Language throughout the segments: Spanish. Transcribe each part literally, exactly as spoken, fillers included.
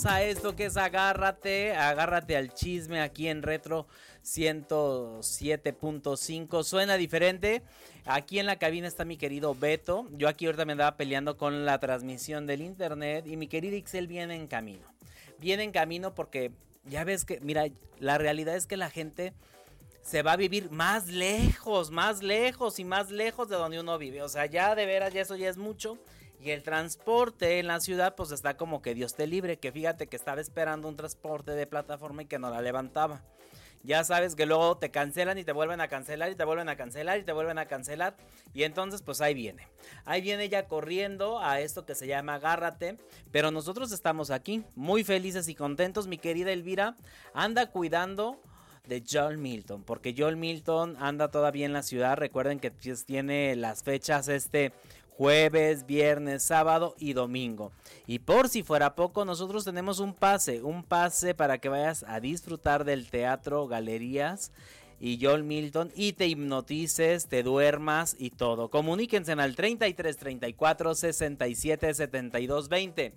A esto que es agárrate, agárrate al chisme aquí en Retro ciento siete punto cinco. Suena diferente. Aquí en la cabina está mi querido Beto. Yo aquí ahorita me andaba peleando con la transmisión del internet y mi querido Ixel viene en camino. Viene en camino porque ya ves que, mira, la realidad es que la gente se va a vivir más lejos, más lejos y más lejos de donde uno vive. O sea, ya de veras, ya eso ya es mucho. Y el transporte en la ciudad pues está como que Dios te libre, que fíjate que estaba esperando un transporte de plataforma y que no la levantaba. Ya sabes que luego te cancelan y te vuelven a cancelar y te vuelven a cancelar y te vuelven a cancelar. Y entonces pues ahí viene. Ahí viene ya corriendo a esto que se llama agárrate. Pero nosotros estamos aquí muy felices y contentos. Mi querida Elvira anda cuidando de Joel Milton, porque Joel Milton anda todavía en la ciudad. Recuerden que tiene las fechas este jueves, viernes, sábado y domingo. Y por si fuera poco, nosotros tenemos un pase, un pase para que vayas a disfrutar del teatro, galerías y Joel Milton y te hipnotices, te duermas y todo. Comuníquense al treinta y tres, treinta y cuatro, sesenta y siete, setenta y dos, veinte.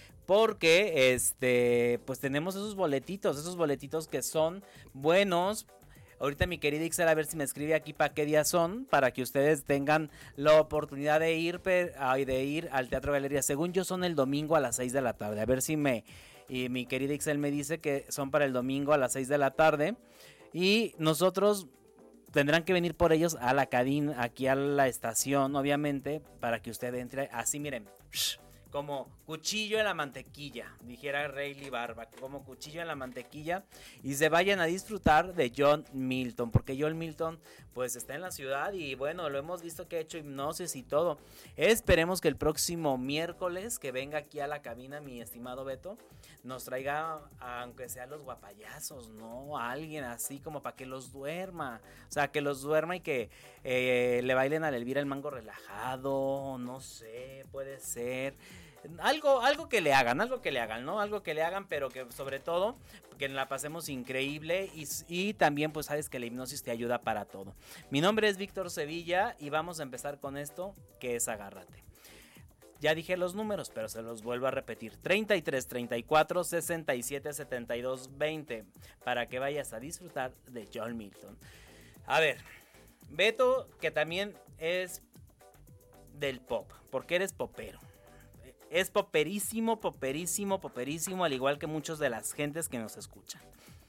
Porque este, pues tenemos esos boletitos, esos boletitos que son buenos. Ahorita mi querida Ixel a ver si me escribe aquí para qué días son, para que ustedes tengan la oportunidad de ir, de ir al Teatro Galería. Según yo son el domingo a las seis de la tarde. A ver si me, y mi querida Ixel me dice que son para el domingo a las seis de la tarde. Y nosotros tendrán que venir por ellos a la cabina, aquí a la estación, obviamente, para que usted entre así, miren, como cuchillo en la mantequilla, dijera Rayleigh Barba, como cuchillo en la mantequilla, y se vayan a disfrutar de Joel Milton, porque Joel Milton pues está en la ciudad y bueno, lo hemos visto que ha hecho hipnosis y todo. Esperemos que el próximo miércoles que venga aquí a la cabina mi estimado Beto, nos traiga, aunque sea los guapayazos, ¿no? A alguien así como para que los duerma, o sea, que los duerma y que eh, le bailen a la Elvira el mango relajado, no sé, puede ser. Algo, algo que le hagan, algo que le hagan, ¿no? Algo que le hagan, pero que sobre todo que la pasemos increíble y, y también pues sabes que la hipnosis te ayuda para todo. Mi nombre es Víctor Sevilla y vamos a empezar con esto que es agárrate. Ya dije los números, pero se los vuelvo a repetir. treinta y tres, treinta y cuatro, sesenta y siete, setenta y dos, veinte para que vayas a disfrutar de Joel Milton. A ver, Beto, que también es del pop, porque eres popero. Es poperísimo, poperísimo, poperísimo, al igual que muchos de las gentes que nos escuchan.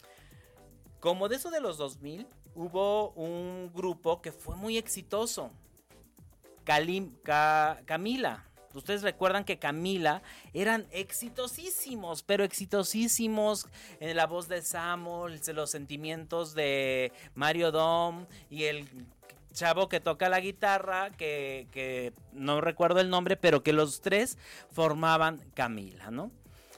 Como de eso de los dos mil, hubo un grupo que fue muy exitoso. Kalim, Ka, Camila. Ustedes recuerdan que Camila eran exitosísimos, pero exitosísimos en la voz de Samuel, los sentimientos de Mario Dom y el chavo que toca la guitarra, que, que no recuerdo el nombre, pero que los tres formaban Camila, ¿no?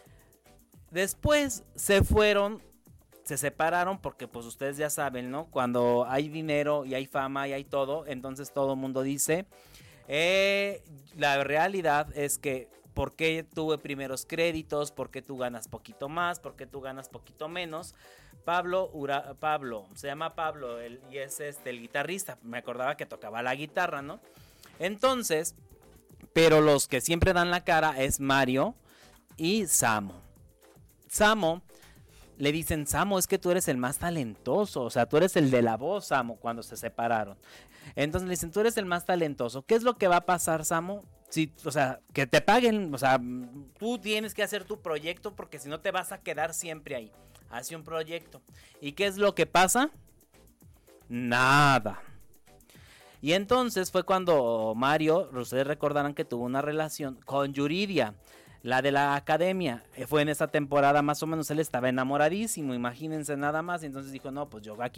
Después se fueron, se separaron porque pues ustedes ya saben, ¿no? Cuando hay dinero y hay fama y hay todo, entonces todo el mundo dice, eh, la realidad es que ¿por qué tuve primeros créditos? ¿Por qué tú ganas poquito más? ¿Por qué tú ganas poquito menos? Pablo, Ura, Pablo, se llama Pablo el, y es este, el guitarrista. Me acordaba que tocaba la guitarra, ¿no? Entonces, pero los que siempre dan la cara es Mario y Samo. Samo, le dicen, Samo, es que tú eres el más talentoso, o sea, tú eres el de la voz, Samo, cuando se separaron. Entonces le dicen, tú eres el más talentoso. ¿Qué es lo que va a pasar, Samo? Sí, o sea, que te paguen, o sea, tú tienes que hacer tu proyecto porque si no te vas a quedar siempre ahí. Hace un proyecto. ¿Y qué es lo que pasa? Nada. Y entonces fue cuando Mario, ustedes recordarán que tuvo una relación con Yuridia, la de la academia. Fue en esa temporada más o menos, él estaba enamoradísimo, imagínense nada más. Y entonces dijo, no, pues yo aquí